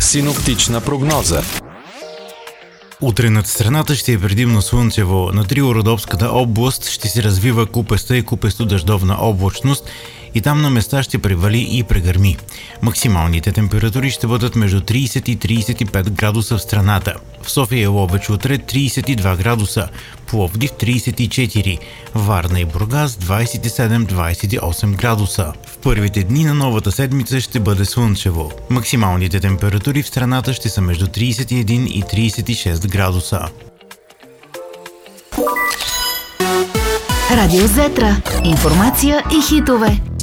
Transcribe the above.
Синоптична прогноза. Утре над страната ще е предимно слънчево. На Триородопската област ще се развива купеста и купесто-дъждовна облачност и там на места ще превали и прегърми. Максималните температури ще бъдат между 30 и 35 градуса в страната. В София и Ловеч утре 32 градуса, Пловдив 34, Варна и Бургас 27-28 градуса. В първите дни на новата седмица ще бъде слънчево. Максималните температури в страната ще са между 31 и 36 градуса. Радио Зетра. Информация и хитове.